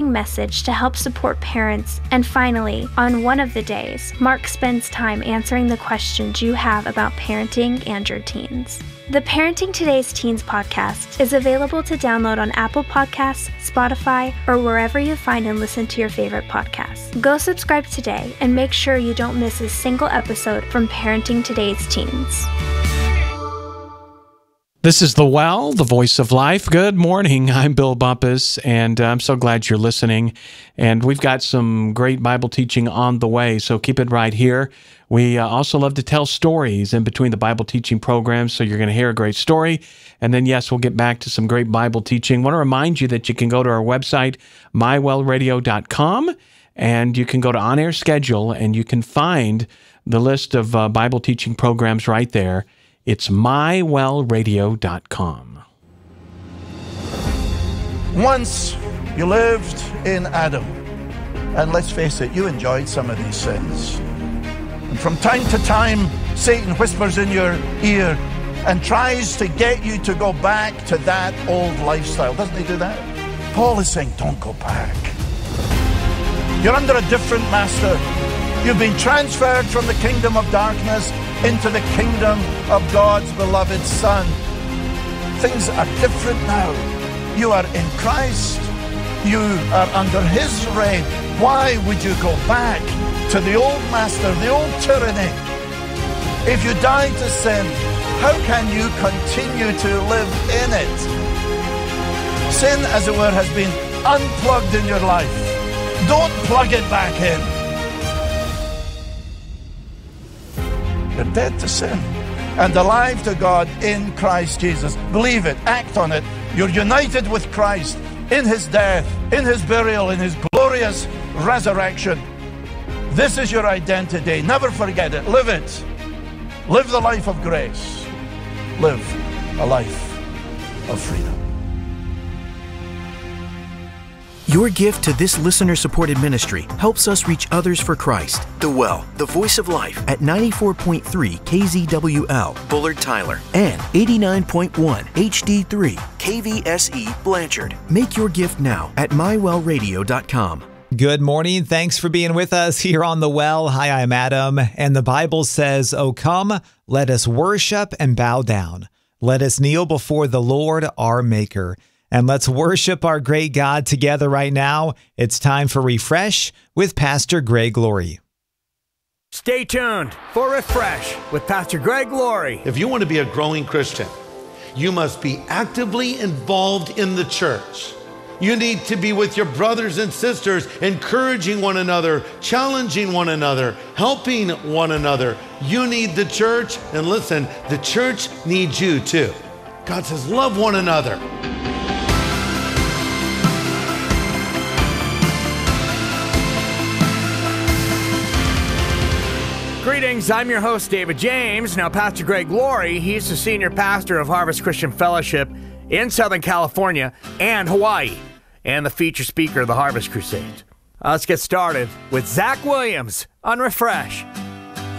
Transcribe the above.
inspiring message to help support parents. And finally, on one of the days, Mark spends time answering the questions you have about parenting and your teens. The Parenting Today's Teens podcast is available to download on Apple Podcasts, Spotify, or wherever you find and listen to your favorite podcasts. Go subscribe today and make sure you don't miss a single episode from Parenting Today's Teens. This is The Well, the voice of life. Good morning. I'm Bill Bumpus, and I'm so glad you're listening. And we've got some great Bible teaching on the way, so keep it right here. We also love to tell stories in between the Bible teaching programs, so you're going to hear a great story. And then, yes, we'll get back to some great Bible teaching. I want to remind you that you can go to our website, mywellradio.com, and you can go to On Air Schedule, and you can find the list of Bible teaching programs right there. It's mywellradio.com. Once you lived in Adam, and let's face it, you enjoyed some of these sins. And from time to time, Satan whispers in your ear and tries to get you to go back to that old lifestyle. Doesn't he do that? Paul is saying, don't go back. You're under a different master. You've been transferred from the kingdom of darkness into the kingdom of God's beloved Son. Things are different now. You are in Christ. You are under His reign. Why would you go back to the old master, the old tyranny? If you died to sin, how can you continue to live in it? Sin, as it were, has been unplugged in your life. Don't plug it back in. You're dead to sin and alive to God in Christ Jesus. Believe it, act on it. You're united with Christ in His death, in His burial, in His glorious resurrection. This is your identity. Never forget it. Live it. Live the life of grace. Live a life of freedom. Your gift to this listener-supported ministry helps us reach others for Christ. The Well, the voice of life, at 94.3 KZWL, Bullard Tyler, and 89.1 HD3 KVSE Blanchard. Make your gift now at mywellradio.com. Good morning. Thanks for being with us here on The Well. Hi, I'm Adam, and the Bible says, "O come, let us worship and bow down. Let us kneel before the Lord our Maker." And let's worship our great God together right now. It's time for Refresh with Pastor Greg Laurie. Stay tuned for Refresh with Pastor Greg Laurie. If you want to be a growing Christian, you must be actively involved in the church. You need to be with your brothers and sisters, encouraging one another, challenging one another, helping one another. You need the church, and listen, the church needs you too. God says, love one another. Greetings, I'm your host, David James. Now, Pastor Greg Laurie, he's the senior pastor of Harvest Christian Fellowship in Southern California and Hawaii, and the feature speaker of the Harvest Crusade. Let's get started with Zach Williams on Refresh.